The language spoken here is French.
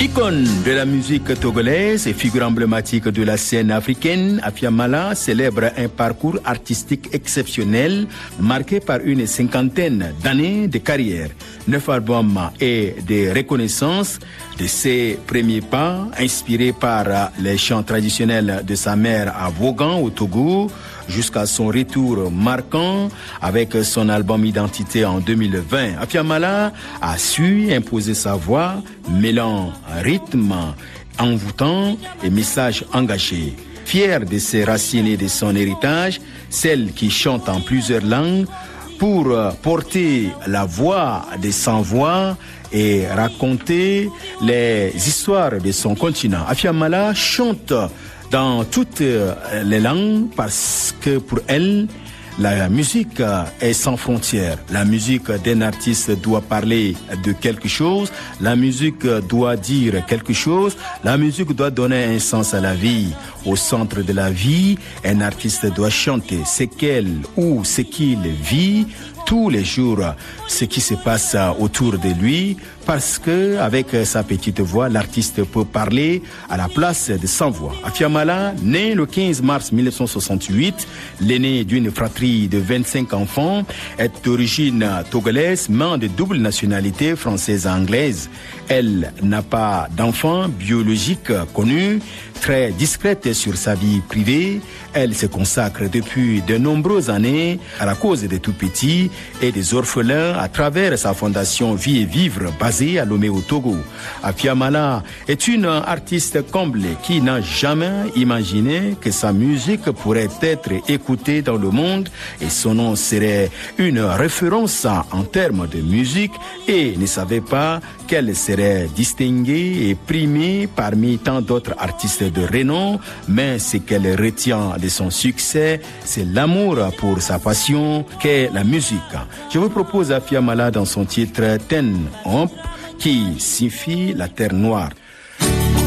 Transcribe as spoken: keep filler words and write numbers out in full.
Icône de la musique togolaise et figure emblématique de la scène africaine, Afia Mala célèbre un parcours artistique exceptionnel marqué par une cinquantaine d'années de carrière, neuf albums et des reconnaissances de ses premiers pas, inspirés par les chants traditionnels de sa mère à Vaughan au Togo, jusqu'à son retour marquant avec son album Identité en deux mille vingt. Afia Mala a su imposer sa voix, mêlant rythme envoûtant et message engagé. Fier de ses racines et de son héritage, celle qui chante en plusieurs langues pour porter la voix des sans-voix et raconter les histoires de son continent. Afia Mala chante dans toutes les langues parce que pour elle, la musique est sans frontières. La musique d'un artiste doit parler de quelque chose. La musique doit dire quelque chose. La musique doit donner un sens à la vie. Au centre de la vie, un artiste doit chanter ce qu'elle ou ce qu'il vit tous les jours, ce qui se passe autour de lui, parce que avec sa petite voix, l'artiste peut parler à la place de sans voix. Afia Mala, né le quinze mars mille neuf cent soixante-huit, l'aîné d'une fratrie de vingt-cinq enfants, est d'origine togolaise, mais de double nationalité française et anglaise. Elle n'a pas d'enfant biologique connu, très discrète sur sa vie privée. Elle se consacre depuis de nombreuses années à la cause des tout-petits et des orphelins à travers sa fondation Vie et Vivre basée à Lomé au Togo. Afia Mala est une artiste comblée qui n'a jamais imaginé que sa musique pourrait être écoutée dans le monde et son nom serait une référence en termes de musique et ne savait pas qu'elle serait distinguée et primée parmi tant d'autres artistes de renom, mais ce qu'elle retient de son succès, c'est l'amour pour sa passion qu'est la musique. Je vous propose Afia Mala dans son titre Ten Hop, qui signifie la terre noire.